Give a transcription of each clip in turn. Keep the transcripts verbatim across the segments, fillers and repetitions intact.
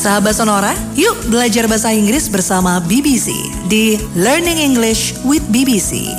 Sahabat Sonora, yuk belajar bahasa Inggris bersama B B C di Learning English with B B C.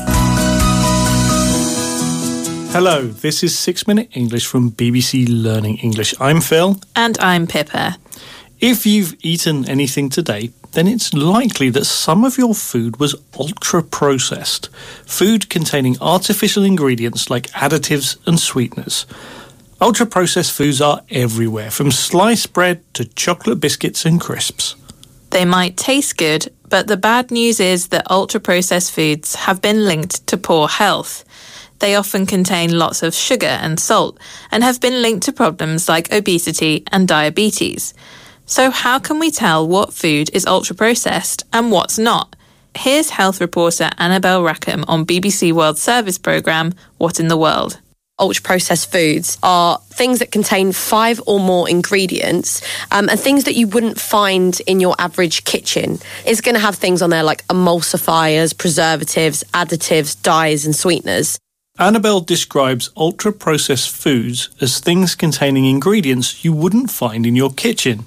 Hello, this is six minute English from B B C Learning English. I'm Phil. And I'm Pippa. If you've eaten anything today, then it's likely that some of your food was ultra-processed. Food containing artificial ingredients like additives and sweeteners. Ultra-processed foods are everywhere, from sliced bread to chocolate biscuits and crisps. They might taste good, but the bad news is that ultra-processed foods have been linked to poor health. They often contain lots of sugar and salt and have been linked to problems like obesity and diabetes. So how can we tell what food is ultra-processed and what's not? Here's health reporter Annabelle Rackham on B B C World Service programme What in the World? Ultra-processed foods are things that contain five or more ingredients um, and things that you wouldn't find in your average kitchen. It's going to have things on there like emulsifiers, preservatives, additives, dyes and sweeteners. Annabelle describes ultra-processed foods as things containing ingredients you wouldn't find in your kitchen.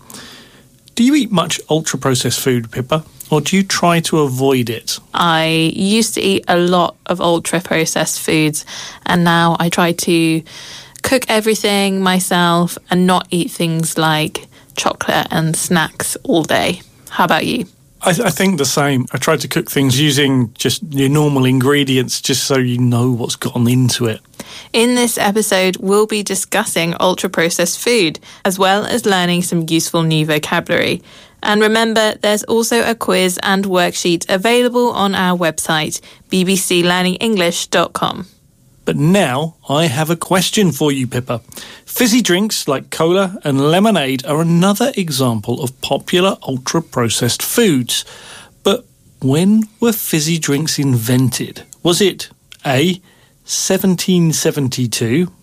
Do you eat much ultra-processed food, Pippa, or do you try to avoid it? I used to eat a lot of ultra-processed foods, and now I try to cook everything myself and not eat things like chocolate and snacks all day. How about you? I, th- I think the same. I try to cook things using just your normal ingredients just so you know what's gone into it. In this episode, we'll be discussing ultra-processed food, as well as learning some useful new vocabulary. And remember, there's also a quiz and worksheet available on our website, b b c learning english dot com. But now I have a question for you, Pippa. Fizzy drinks like cola and lemonade are another example of popular ultra-processed foods. But when were fizzy drinks invented? Was it A, seventeen seventy-two,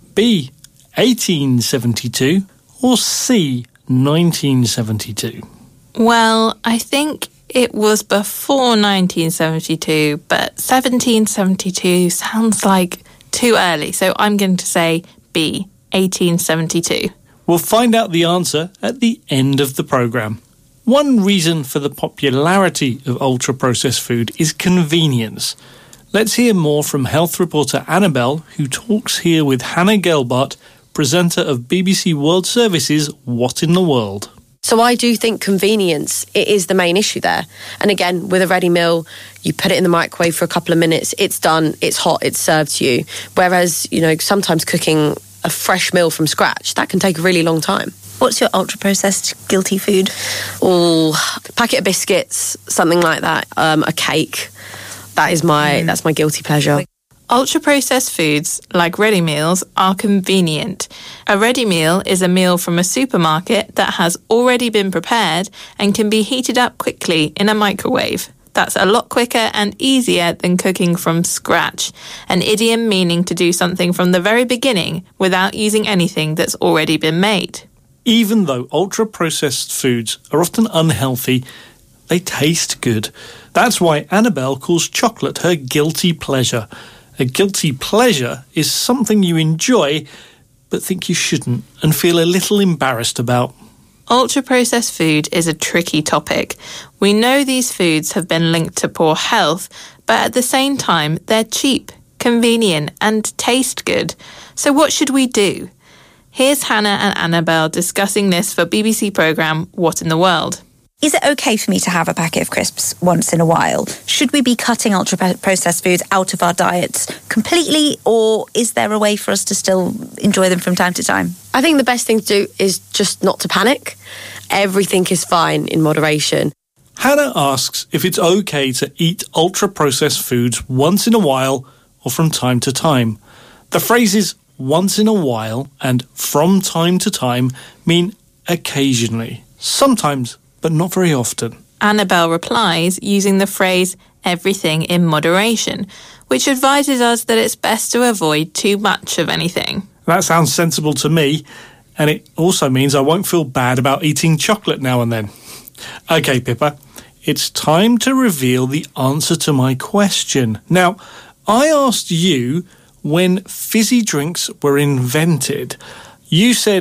B, eighteen seventy-two, or C, nineteen seventy-two? Well, I think it was before nineteen seventy-two, but seventeen seventy-two sounds like too early, so I'm going to say B, eighteen seventy-two. We'll find out the answer at the end of the programme. One reason for the popularity of ultra-processed food is convenience. Let's hear more from health reporter Annabelle, who talks here with Hannah Gelbart, presenter of B B C World Service's What in the World? So I do think convenience, it is the main issue there. And again, with a ready meal, you put it in the microwave for a couple of minutes, it's done, it's hot, it's served to you. Whereas, you know, sometimes cooking a fresh meal from scratch, that can take a really long time. What's your ultra-processed guilty food? Oh, a packet of biscuits, something like that, um, a cake. That is my, mm. that's my guilty pleasure. Ultra-processed foods, like ready meals, are convenient. A ready meal is a meal from a supermarket that has already been prepared and can be heated up quickly in a microwave. That's a lot quicker and easier than cooking from scratch, an idiom meaning to do something from the very beginning without using anything that's already been made. Even though ultra-processed foods are often unhealthy, they taste good. That's why Annabelle calls chocolate her guilty pleasure. A guilty pleasure is something you enjoy but think you shouldn't and feel a little embarrassed about. Ultra-processed food is a tricky topic. We know these foods have been linked to poor health, but at the same time, they're cheap, convenient, and taste good. So what should we do? Here's Hannah and Annabelle discussing this for B B C programme What in the World? Is it okay for me to have a packet of crisps once in a while? Should we be cutting ultra-processed foods out of our diets completely, or is there a way for us to still enjoy them from time to time? I think the best thing to do is just not to panic. Everything is fine in moderation. Hannah asks if it's okay to eat ultra-processed foods once in a while or from time to time. The phrases once in a while and from time to time mean occasionally, sometimes, but not very often. Annabelle replies using the phrase everything in moderation, which advises us that it's best to avoid too much of anything. That sounds sensible to me, and it also means I won't feel bad about eating chocolate now and then. Okay, Pippa, it's time to reveal the answer to my question. Now, I asked you when fizzy drinks were invented. You said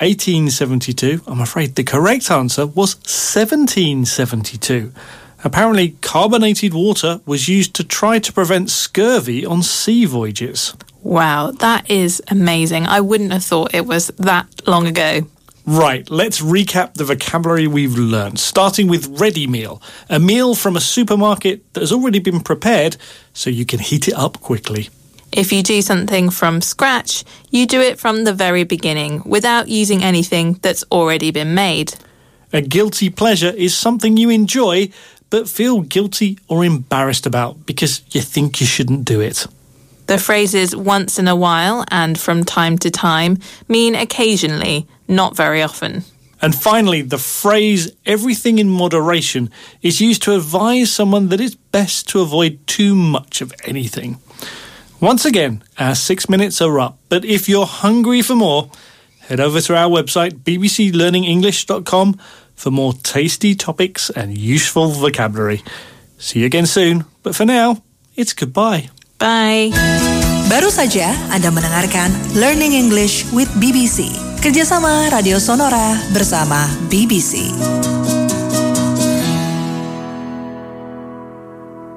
eighteen seventy-two, I'm afraid the correct answer was seventeen seventy-two. Apparently, carbonated water was used to try to prevent scurvy on sea voyages. Wow, that is amazing. I wouldn't have thought it was that long ago. Right, let's recap the vocabulary we've learned, starting with ready meal, a meal from a supermarket that has already been prepared so you can heat it up quickly. If you do something from scratch, you do it from the very beginning without using anything that's already been made. A guilty pleasure is something you enjoy but feel guilty or embarrassed about because you think you shouldn't do it. The phrases once in a while and from time to time mean occasionally, not very often. And finally, the phrase everything in moderation is used to advise someone that it's best to avoid too much of anything. Once again, our six minutes are up, but if you're hungry for more, head over to our website, b b c learning english dot com, for more tasty topics and useful vocabulary. See you again soon, but for now, it's goodbye. Bye. Baru saja Anda mendengarkan Learning English with B B C, kerjasama Radio Sonora bersama B B C.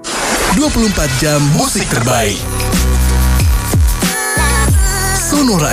dua puluh empat jam musik terbaik. Sonora